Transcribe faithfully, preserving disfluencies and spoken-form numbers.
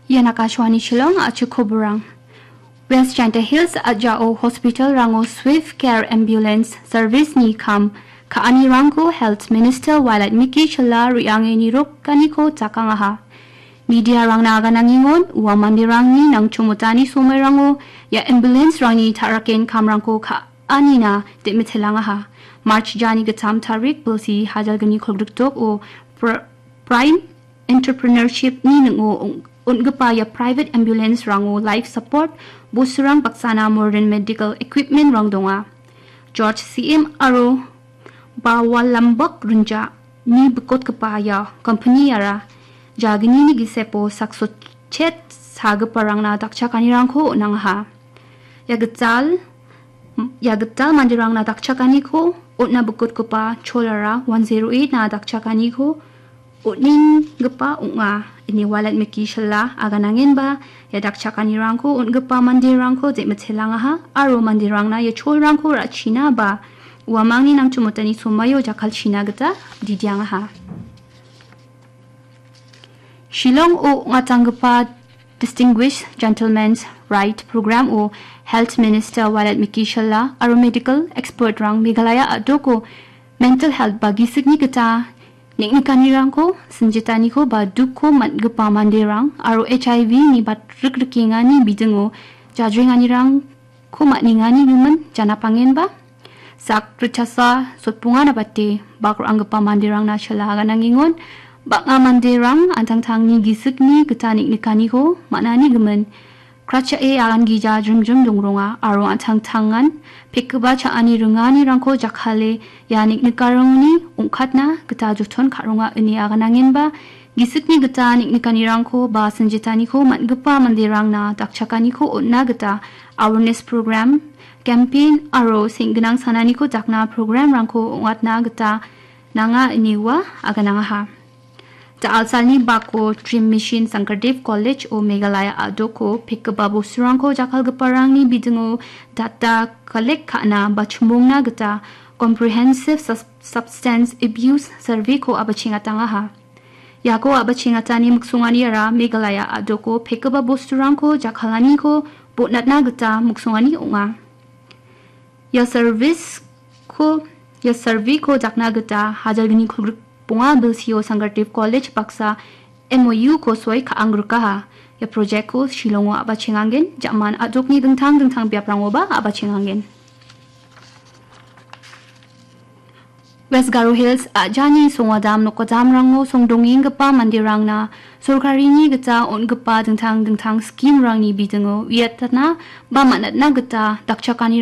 Yan Akashwani Shillong at Chukoburang. West Chanta Hills at Jao Hospital Rango Swift Care Ambulance Service ni kam kaani rango Health Minister walat Miki Shala riangi ni rok kaniko takangaha. Media rang naga nangingon uamandi rangi nang chumutani sumay rango ya ambulance rangi taraken kamrangko ka anina de metelangaha. March jani gatam tarik bulsi hajal gani kogduktok o prime entrepreneurship ni ngo ungapa ya private ambulance rango life support busurang paksana modern medical equipment rang donga. George C M Aro bawalambak runja ni bukot kapaya company ara jagini ni gisepo sakso chet sagaparang na dakcha kanirang ko nangha. Yagatal yagatal mandirang na dakcha kaniko utna bukot kapa cholara one oh eight na dakcha kaniko utning gapa unga ini walat Miki Shala aganangin ba ya dakcha kanirangko un gapa mandirangko de metelangaha aro mandirang na ya cholrangko ra china ba uamangni nang chumutani sumayo jakal china gata didiangaha. Shillong o ngatanggapa Distinguished Gentleman's Right Program o Health Minister walat Miki Shala aro medical expert rang Meghalaya adoko mental health bagi signi gata niknikani ko senjatani ko ba dukko matgapa mandirang aro H I V ni bat rikrikingani bidengo jadringani rang ko matningani human jana pangen ba sak richasa sotpunga na bate bakro anggapa mandirang na Shala ganangingon baka mandirang antang tang ni gisikni gata niknikani ko manani gemen kracha e agan gija jumjum dongronga aro antang tangan pikba chaani rungani rangko jakhale yanik nikarongni ungkhatna gata juton karonga ini aganangin ba gisikni gata niknikani rangko ba senjatani ko matgapa mandirang na dakchakani ko onna gata awareness program campaign aro singgenang sanani ko dakna program rangko ungatna gata nanga iniwa aganangaha. Taalsalni bako Dream Mission Sankardev College o Meghalaya adoko pikba busurangko jakal gaparang ni bidengo data collect kana bachumongna gata comprehensive sus substance abuse survey ko abachingatangaha. Yako abachingatani muksungani ara Meghalaya adoko pikba busurangko jakalani ko botnatna gata muksungani unga. Ya service ko ya survey ko jakna gata hajalgini khuluk Punga Bilsio Sankardev College paksa M O U ko soy ka angrukaha ya project ko Shillong aba chingangen jaman adok ni dengtang dengtang biaprang oba aba chingangen. West Garo Hills ajani songadam nokodam rango songdonging gapa mandirang na sorkari ni gata on gapa dengtang dengtang scheme rang ni bidengo wiatna ba manat na gata dakchakani